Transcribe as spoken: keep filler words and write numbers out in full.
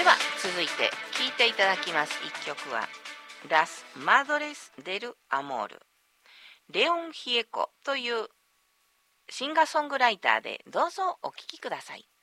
では続いて聴いていただきます一曲はラス・マドレス・デル・アモール、レオン・ヒエコというシンガーソングライターで、どうぞお聴きください。